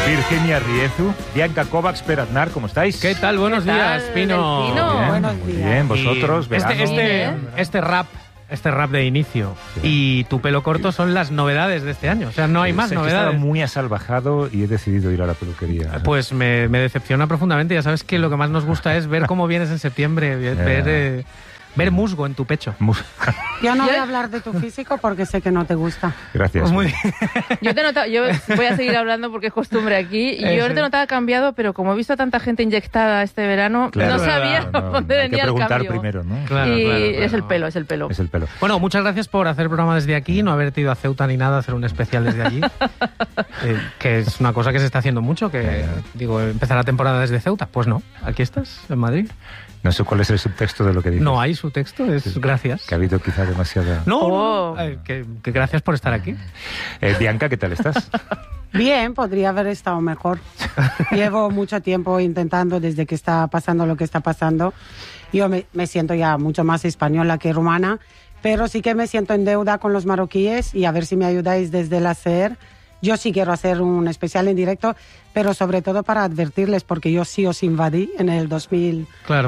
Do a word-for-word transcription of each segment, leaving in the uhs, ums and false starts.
Virginia Riezu, Bianca Kovacs, Per Aznar, ¿cómo estáis? ¿Qué tal? Buenos ¿Qué días, tal, Pino. Pino? Bien, Buenos muy días. bien, vosotros, Y verano. este, este, ¿eh? este rap, este rap de inicio Sí. y tu pelo corto son las novedades de este año. O sea, no hay más Sé que novedades. estaba muy asalvajado y he decidido ir a la peluquería. Pues me, me decepciona profundamente. Ya sabes que lo que más nos gusta es ver cómo vienes en septiembre, ver, eh, ver musgo en tu pecho. Mu- Yo no voy a hablar de tu físico porque sé que no te gusta. Gracias. Pues muy Yo te he notado, yo voy a seguir hablando porque es costumbre aquí. Y yo Eso. te he notado cambiado, pero como he visto a tanta gente inyectada este verano, Claro, no sabía no, no, dónde hay que venía el preguntar cambio. primero, ¿no? Claro, y claro, claro. es el pelo, es el pelo. Es el pelo. Bueno, muchas gracias por hacer el programa desde aquí, no haberte ido a Ceuta ni nada, hacer un especial desde allí, eh, que es una cosa que se está haciendo mucho, que digo, empezar la temporada desde Ceuta. Pues no, aquí estás, en Madrid. No sé cuál es el subtexto de lo que dices. No hay su texto, es Sí. gracias. Que ha habido quizá demasiada... No, Oh. no, no, eh, que, que gracias por estar aquí. Eh, Bianca, ¿qué tal estás? Bien, podría haber estado mejor. Llevo mucho tiempo intentando desde que está pasando lo que está pasando. Yo me, me siento ya mucho más española que rumana, pero sí que me siento en deuda con los marroquíes y a ver si me ayudáis desde el hacer. Yo sí quiero hacer un especial en directo, pero sobre todo para advertirles, porque yo sí os invadí en el dos mil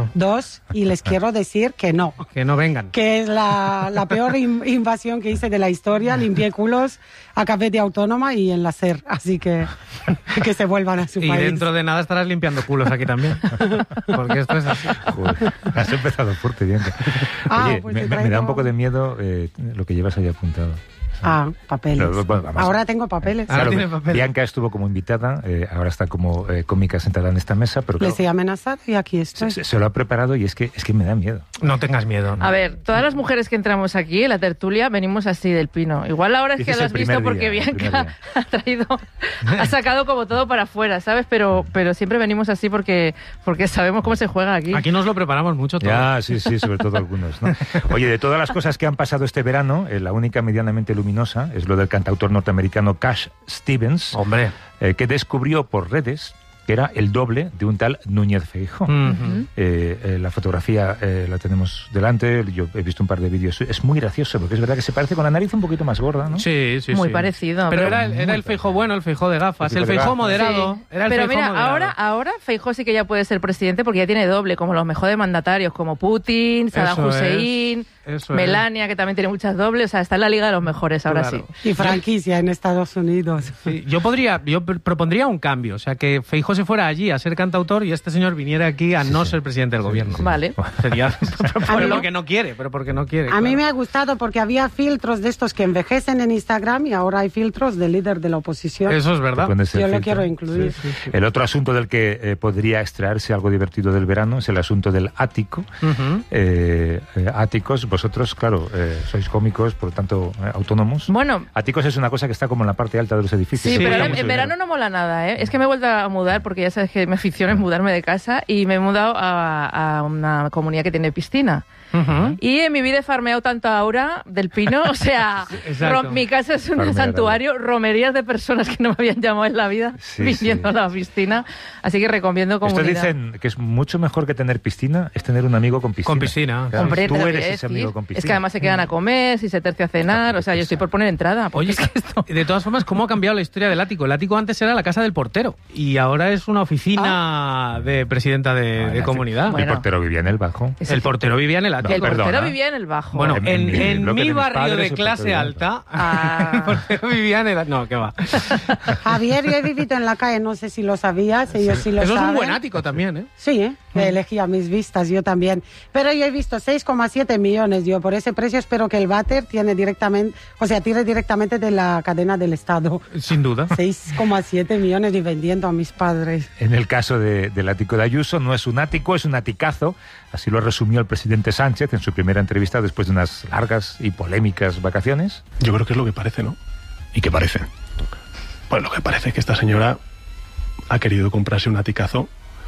dos Claro, y les quiero decir que no. que no vengan. Que es la, la peor in- invasión que hice de la historia. Limpié culos, acabé de autónoma y en la SER. Así que que se vuelvan a su Y país. dentro de nada estarás limpiando culos aquí también. Porque esto es así. Joder, has empezado fuerte, Bianca. Ah, Oye, pues me, he me da traído- un poco de miedo eh, lo que llevas ahí apuntado. Ah, papeles. Pero, bueno, vamos. Ahora tengo papeles. Ahora Claro, tiene papeles. Bianca estuvo como invitada, eh, ahora está como eh, cómica sentada en esta mesa, pero claro, Les he amenazado y aquí se, estoy. se- se lo ha preparado y es que es que me da miedo. No tengas miedo. ¿no? A ver, todas las mujeres que entramos aquí en la tertulia venimos así del Pino. Igual ahora es Dices que lo has el primer visto porque día, el primer Bianca día. ha traído, ha sacado como todo para afuera, ¿sabes? Pero, pero siempre venimos así porque, porque sabemos cómo se juega aquí. Aquí nos lo preparamos mucho todo. Ya, sí, sí, sobre todo algunos, ¿no? Oye, de todas las cosas que han pasado este verano, eh, la única medianamente luminosa es lo del cantautor norteamericano Cash Stevens, Hombre. eh, que descubrió por redes que era el doble de un tal Núñez Feijóo. Ujú. Eh, eh, la fotografía eh, la tenemos delante, yo he visto un par de vídeos, es muy gracioso porque es verdad que se parece con la nariz un poquito más gorda, ¿no? Sí, sí, Muy sí. parecido, Pero, pero- era, el- era el Feijóo bueno, el Feijóo de gafas, El el tipo de Feijóo gafas. moderado. Sí. Era el Pero Feijóo mira, moderado. ahora, ahora Feijóo sí que ya puede ser presidente porque ya tiene doble, como los mejores mandatarios, como Putin, Saddam Eso es, Hussein, eso es. Melania, que también tiene muchas dobles. O sea, está en la liga de los mejores, ahora Claro. sí. Y franquicia en Estados Unidos. Sí, yo podría, yo pr- propondría un cambio, o sea, que Feijóo se fuera allí a ser cantautor y este señor viniera aquí a no ser presidente del gobierno. Vale. Sería pero mí- porque no quiere, pero porque no quiere. A mí claro. me ha gustado porque había filtros de estos que envejecen en Instagram y ahora hay filtros del líder de la oposición. Eso es verdad. Te pones el Yo lo filtro. quiero incluir. El otro asunto del que eh, podría extraerse algo divertido del verano es el asunto del ático. Ujú. Eh, eh, áticos, vosotros, claro, eh, sois cómicos, por lo tanto, eh, autónomos. Bueno, Áticos es una cosa que está como en la parte alta de los edificios. sí, Se pero cuesta en, mucho en dinero. verano no mola nada, ¿eh? Es que me he vuelto a mudar porque ya sabes que mi afición es mudarme de casa y me he mudado a, a una comunidad que tiene piscina. Ujú. Y en mi vida he farmeado tanto Aura del Pino, o sea, exacto. ro- mi casa es un Farmear, santuario, romerías de personas que no me habían llamado en la vida Sí, viniendo sí. a la piscina, así que recomiendo Estos comunidad. dicen que es mucho mejor que tener piscina, es tener un amigo con piscina. Con piscina. Claro, Hombre, tú te lo eres voy a ese decir. amigo con piscina. Es que además se quedan a comer, si se tercia a cenar, o sea, yo estoy por poner entrada. porque Oye, es que esto... de todas formas, ¿cómo ha cambiado la historia del ático? El ático antes era la casa del portero y ahora es una oficina de presidenta de, Ah, de ya, comunidad. El Bueno. portero vivía en el bajo. Es El el- portero vivía en el que ático. el portero perdona. vivía en el bajo. Bueno, En- en, en mi en bloque mi de mis barrio padres, de el clase portero alta, Ah. el portero vivía en el... No, qué va. Javier, yo he vivido en la calle, no sé si lo sabías, ellos sí lo Eso es saben. un buen ático también, ¿eh? Sí, ¿eh? Que elegía mis vistas, yo también. Pero yo he visto seis coma siete millones, yo por ese precio espero que el váter tiene directamente, o sea, tire directamente de la cadena del Estado. Sin duda. seis coma siete millones y vendiendo a mis padres. En el caso de- del ático de Ayuso, no es un ático, es un aticazo. Así lo resumió el presidente Sánchez en su primera entrevista después de unas largas y polémicas vacaciones. Yo creo que es lo que parece, ¿no? ¿Y qué parece? Pues lo que parece es que esta señora ha querido comprarse un aticazo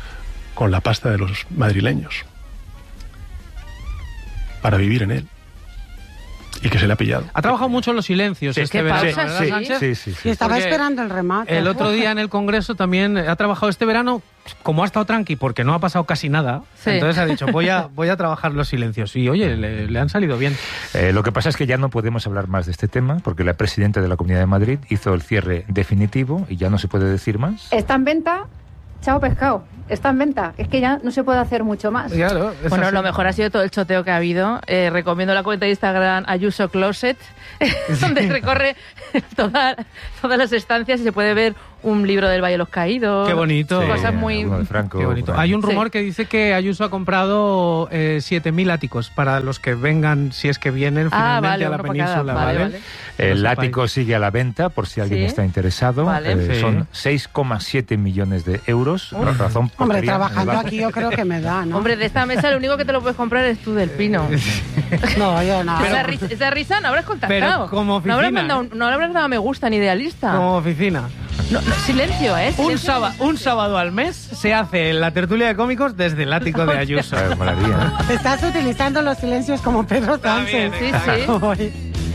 con la pasta de los madrileños para vivir en él. y que se le ha pillado. Ha trabajado mucho en los silencios Sí, este qué verano, pausa, ¿verdad, sí, Sánchez? Sí, sí, sí. Y estaba Porque esperando el remate. El otro día en el Congreso también ha trabajado este verano, como ha estado tranqui porque no ha pasado casi nada, Sí. entonces ha dicho voy a, voy a trabajar los silencios. Y oye, le, le han salido bien. Eh, lo que pasa es que ya no podemos hablar más de este tema porque la presidenta de la Comunidad de Madrid hizo el cierre definitivo y ya no se puede decir más. Está en venta, chao pescado. Está en venta. Es que ya no se puede hacer mucho más. Claro, es Bueno, así. lo mejor ha sido todo el choteo que ha habido. Eh, recomiendo la cuenta de Instagram Ayuso Closet, donde recorre toda- todas las estancias y se puede ver un libro del Valle de los Caídos. Qué bonito. Sí, Cosas muy... alguno de Franco, Qué bonito. por ahí. Hay un rumor Sí. que dice que Ayuso ha comprado eh, siete mil áticos para los que vengan, si es que vienen Ah, finalmente vale, a la uno por península. cada. Vale, ¿vale? vale. Que El lo ático sepáis. sigue a la venta por si alguien Sí. está interesado. Vale. Eh, Sí. Son seis coma siete millones de euros. Por razón Hombre, portería, trabajando en el aquí yo creo que me da, ¿no? Hombre, de esta mesa lo único que te lo puedes comprar es tú, del Pino. No, yo no. esa, risa, esa risa no habrás contactado. Pero como no, habrás oficina, mandado, ¿eh? no le habrás dado a me gusta ni idealista. Como oficina. No, no, silencio, ¿eh? Un, Silencio. sábado, un sábado al mes se hace la tertulia de cómicos desde el ático de Ayuso. Eh, molaría, ¿eh? Estás utilizando los silencios como Pedro Sánchez. Sí, sí. Hoy.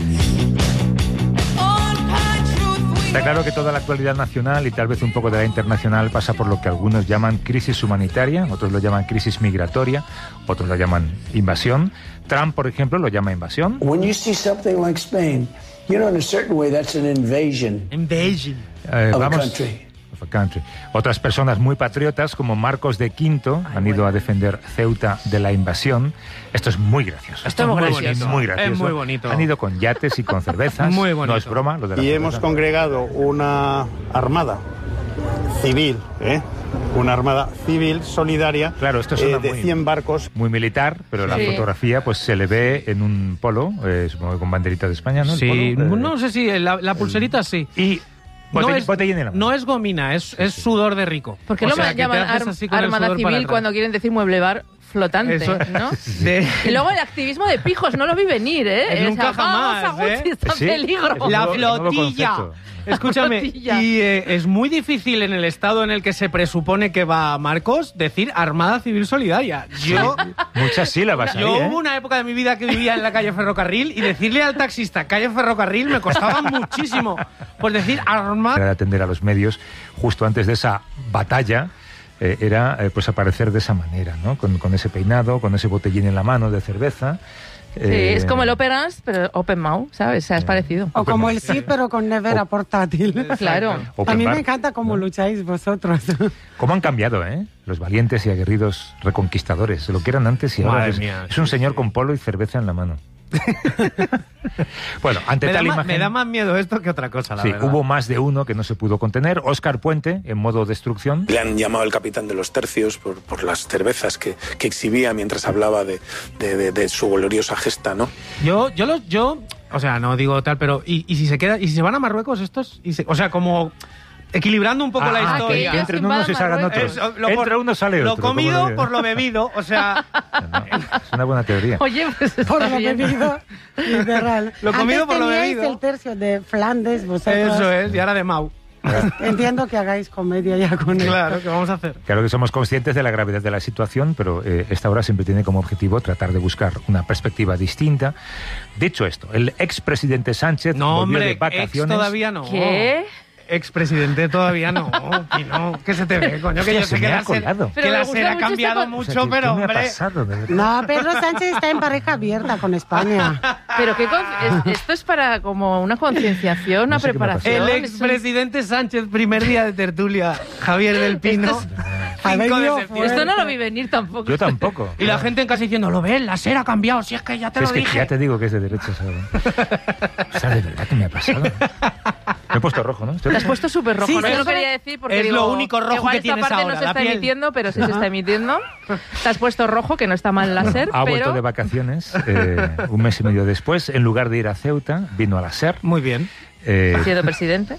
Está claro que toda la actualidad nacional y tal vez un poco de la internacional pasa por lo que algunos llaman crisis humanitaria, otros lo llaman crisis migratoria, otros lo llaman invasión. Trump, por ejemplo, lo llama invasión. When you see something like Spain, you know, in a certain way, that's an invasion Invasion. Eh, of a vamos, country. of a country. Otras personas muy patriotas, como Marcos de Quinto, han ido a defender Ceuta de la invasión. Esto es muy gracioso. Esto es muy bonito. gracioso. muy gracioso. Es muy bonito. Han ido con yates y con cervezas. Muy bonito. No es broma lo de la Y cerveza. hemos congregado una armada civil, ¿eh? una armada civil solidaria Claro, esto eh, suena de muy- cien barcos. Muy militar, pero la Sí. fotografía pues se le ve en un polo, eh, supongo que con banderita de España, ¿no? El Sí, polo, eh, no sé si la, la pulserita sí. Y No botell- es, botellín en la mano. no es gomina, es, es sudor de rico. ¿Por qué O lo sea, ma- que te llaman haces ar- así con el Armada sudor para Civil atrás. cuando quieren decir mueble bar flotante? Eso- ¿no? de- Y luego el activismo de pijos, no lo vi venir, ¿eh? Es O sea, nunca jamás, vamos a Gucci, ¿eh? está en Sí. peligro. Es un La nuevo- nuevo flotilla. concepto. Escúchame, Flotilla. y eh, es muy difícil en el estado en el que se presupone que va Marcos decir Armada Civil Solidaria. Yo, Muchas sílabas ahí, yo ¿eh? hubo una época de mi vida que vivía en la calle Ferrocarril y decirle al taxista calle Ferrocarril me costaba muchísimo. Pues decir Armada... Para atender a los medios justo antes de esa batalla eh, era eh, pues aparecer de esa manera, ¿no? Con, con ese peinado, con ese botellín en la mano de cerveza. Sí, Eh, es como el Operans, pero Open Mouth, ¿sabes? O sea, es parecido. O como el sí, pero con nevera portátil. Claro. Open A mí bar, me encanta cómo ¿no? lucháis vosotros. ¿Cómo han cambiado, eh? Los valientes y aguerridos reconquistadores. Se lo que eran antes y ahora Madre es, mía, es un sí, señor sí. con polo y cerveza en la mano. Bueno, ante Me da, tal más, imagen... me da más miedo esto que otra cosa, la Sí, verdad. hubo más de uno que no se pudo contener. Óscar Puente, en modo destrucción. Le han llamado el capitán de los tercios por, por las cervezas que, que exhibía mientras hablaba de, de, de- de su gloriosa gesta, ¿no? Yo, yo los, yo, o sea, no digo tal, pero y, y si se queda, y si se van a Marruecos estos, y se- o sea, como equilibrando un poco Ah, la ah, historia. que que entren ellos unos y salgan invadan otros. Es, lo Entra por- uno, sale Lo otro. como comido de- por lo bebido, o sea, No, es una buena teoría. Oye, pues está Por lo bien. bebido, literal. Lo comido Antes por lo teníais bebido. el tercio de Flandes, vosotros. eso es, y ahora de Mau. Entiendo que hagáis comedia ya con él. Claro, ¿qué vamos a hacer? Claro que somos conscientes de la gravedad de la situación, pero eh, esta obra siempre tiene como objetivo tratar de buscar una perspectiva distinta. Dicho esto, el expresidente Sánchez No, volvió hombre, de ex vacaciones. todavía no. ¿Qué? Expresidente todavía no, y no, que se te ve, coño, que Hostia, yo se sé que me ha la SER, colado. que Pero me la gusta SER ha mucho cambiado este con- O sea, mucho, ¿qué- pero qué me ha hombre, pasado, de verdad? No, Pedro Sánchez está en pareja abierta con España. Pero qué con- es- esto es para como una concienciación, una No sé qué me ha preparación. el es un- expresidente Sánchez, primer día de tertulia, Javier del Pino, Esto Ha cinco de venido septiembre. Esto no lo vi venir tampoco. Yo tampoco. Y la gente en casa diciendo, lo ves, la SER ha cambiado, si es que ya te Es lo que dije. ya te digo que es de derecha, ¿sabes? O sea, de verdad que me ha pasado. Me he puesto rojo, ¿no? Estoy Te has puesto súper rojo. Sí, no, sí, yo no eso quería decir porque es digo, lo único rojo igual que esta tienes parte ahora, no se la está piel. emitiendo, pero sí se está emitiendo. Te has puesto rojo, que no está mal la SER, Ha vuelto pero... de vacaciones eh, un mes y medio después. En lugar de ir a Ceuta, vino a la SER. Muy bien. Eh, Siendo presidente.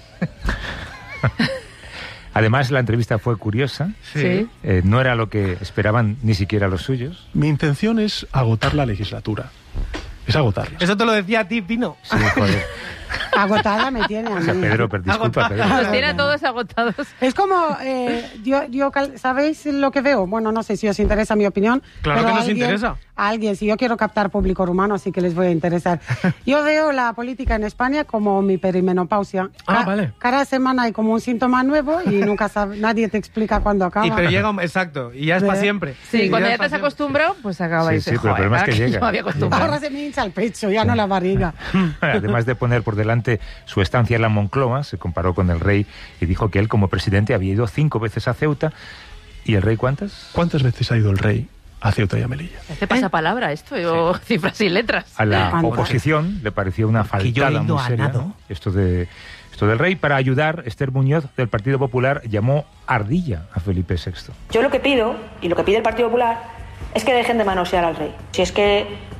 además, la entrevista fue curiosa. Sí. Eh, no era lo que esperaban ni siquiera los suyos. Mi intención es agotar la legislatura. Es agotarla. Eso te lo decía a ti, Pino. Sí, joder. Agotada me tiene a O sea, mí. Pedro, pero disculpa, Pedro. Los tiene a todos agotados. Es como, eh, yo, yo, cal- ¿sabéis lo que veo? Bueno, no sé si os interesa mi opinión. Claro pero que nos alguien- interesa. A alguien, si yo quiero captar público rumano, así que les voy a interesar. Yo veo la política en España como mi perimenopausia. Ah, Ca- vale. Cada semana hay como un síntoma nuevo y nunca sabe, nadie te explica cuándo acaba. Y pero llega, un- exacto, y ya es para siempre. Sí, Y cuando ya es te has pa' siempre. acostumbrado, pues acaba Sí, y sí, dices, pero el problema es "Joder, que ahora llega". yo me había acostumbrado. Ahora se me hincha el pecho, ya no la barriga. Además de poner por delante su estancia en la Moncloa, se comparó con el rey y dijo que él como presidente había ido cinco veces a Ceuta. ¿Y el rey cuántas? ¿Cuántas veces ha ido el rey a Ceuta y a Melilla? ¿Qué pasa palabra esto? O cifras y letras. A la ¿Cuántas? oposición le pareció una Que yo he faltada ido muy a seria, nado. ¿no? Esto de esto del rey. Para ayudar, Esther Muñoz del Partido Popular llamó ardilla a Felipe sexto. Yo lo que pido, y lo que pide el Partido Popular, es que dejen de manosear al rey. Si es que